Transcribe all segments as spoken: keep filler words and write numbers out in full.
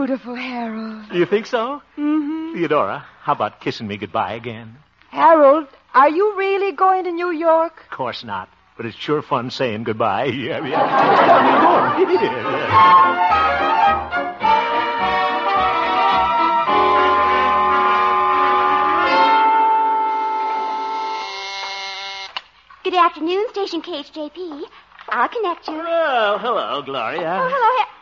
beautiful, Harold. You think so? Mm-hmm. Theodora, how about kissing me goodbye again? Harold, are you really going to New York? Of course not. But it's sure fun saying goodbye. Yeah, yeah. Good afternoon, Station K H J P. I'll connect you. Well, hello, Gloria. Oh, hello. He-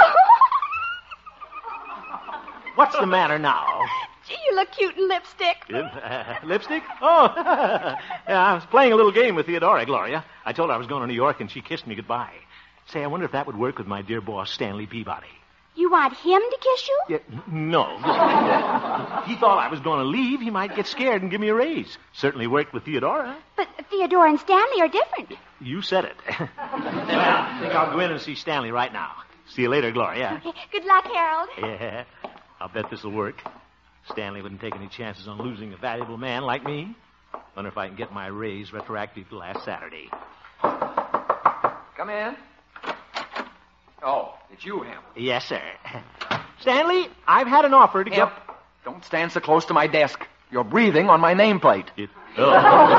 What's the matter now? Gee, you look cute in lipstick. Uh, lipstick? Oh, yeah, I was playing a little game with Theodora, Gloria. I told her I was going to New York, and she kissed me goodbye. Say, I wonder if that would work with my dear boss, Stanley Peabody. You want him to kiss you? Yeah, no. He thought I was going to leave. He might get scared and give me a raise. Certainly worked with Theodora. But Theodore and Stanley are different. You said it. I think I'll go in and see Stanley right now. See you later, Gloria. Okay. Good luck, Harold. Yeah, I'll bet this'll work. Stanley wouldn't take any chances on losing a valuable man like me. Wonder if I can get my raise retroactive to last Saturday. Come in. Oh, it's you, Hemp. Yes, sir. Stanley, I've had an offer to Hemp, get... don't stand so close to my desk. You're breathing on my nameplate. It... Oh.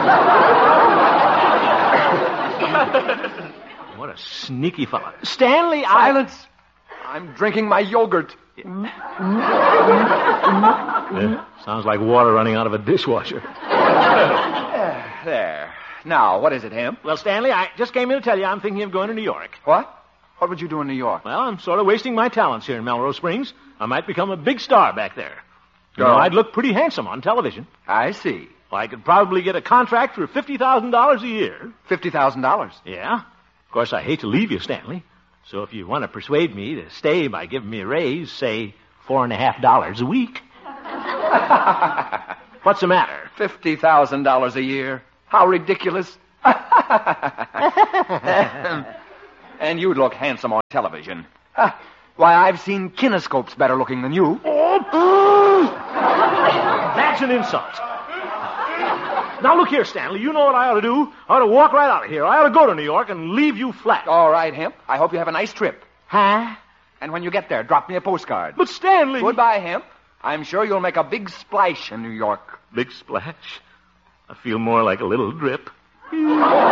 What a sneaky fellow. Stanley, I... Silence. I'm drinking my yogurt. Yeah, sounds like water running out of a dishwasher. There. Now, what is it, Hemp? Well, Stanley, I just came in to tell you I'm thinking of going to New York. What? What would you do in New York? Well, I'm sort of wasting my talents here in Melrose Springs. I might become a big star back there. You Oh. know, I'd look pretty handsome on television. I see. Well, I could probably get a contract for fifty thousand dollars a year. Fifty thousand dollars. Yeah. Of course, I hate to leave you, Stanley. So if you want to persuade me to stay by giving me a raise, say four and a half dollars a week. What's the matter? Fifty thousand dollars a year. How ridiculous. And you'd look handsome on television. Why, I've seen kinescopes better looking than you. That's an insult. Now, look here, Stanley. You know what I ought to do? I ought to walk right out of here. I ought to go to New York and leave you flat. All right, Hemp. I hope you have a nice trip. Huh? And when you get there, drop me a postcard. But, Stanley... Goodbye, Hemp. I'm sure you'll make a big splash in New York. Big splash? I feel more like a little drip.